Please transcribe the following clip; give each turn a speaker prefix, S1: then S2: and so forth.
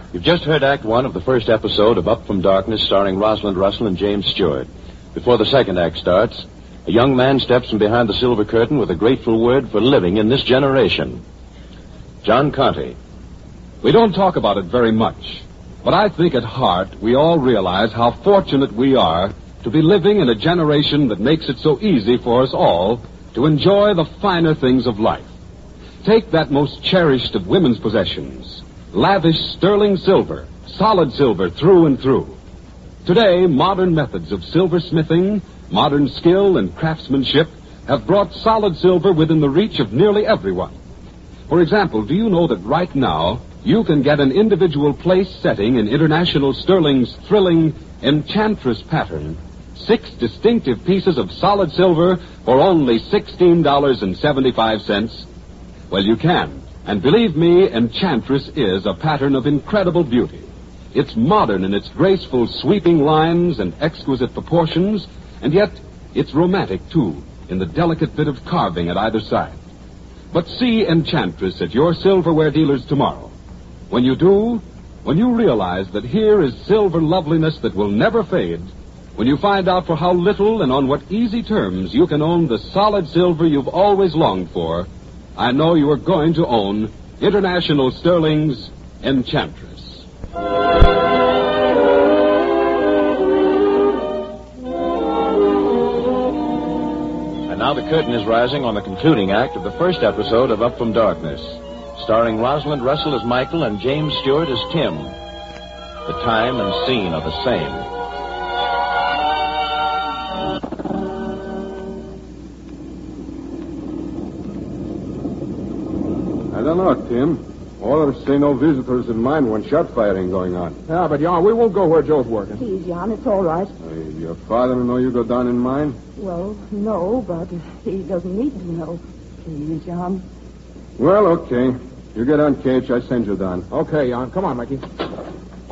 S1: You've just heard Act One of the first episode of Up From Darkness, starring Rosalind Russell and James Stewart. Before the second act starts, a young man steps from behind the silver curtain with a grateful word for living in this generation. John Conte.
S2: We don't talk about it very much, but I think at heart we all realize how fortunate we are to be living in a generation that makes it so easy for us all to enjoy the finer things of life. Take that most cherished of women's possessions, lavish sterling silver, solid silver through and through. Today, modern methods of silversmithing, modern skill and craftsmanship have brought solid silver within the reach of nearly everyone. For example, do you know that right now you can get an individual place setting in International Sterling's thrilling Enchantress pattern, 6 distinctive pieces of solid silver for only $16.75? Well, you can. And believe me, Enchantress is a pattern of incredible beauty. It's modern in its graceful sweeping lines and exquisite proportions, and yet it's romantic, too, in the delicate bit of carving at either side. But see Enchantress at your silverware dealers tomorrow. When you do, when you realize that here is silver loveliness that will never fade, when you find out for how little and on what easy terms you can own the solid silver you've always longed for, I know you are going to own International Sterling's Enchantress.
S1: And now the curtain is rising on the concluding act of the first episode of Up From Darkness, starring Rosalind Russell as Michael and James Stewart as Tim. The time and scene are the same.
S3: I don't know, Tim. Orders say no visitors in mine when shot firing going on.
S4: Yeah, but, Jan, we won't go where Joe's working.
S5: Please, Jan, it's all right.
S3: Your father know you go down in mine?
S5: Well, no, but he doesn't need to know. Please, Jan.
S3: Well, okay. You get on, Cage. I send you down.
S4: Okay, Jan. Come on, Mikey.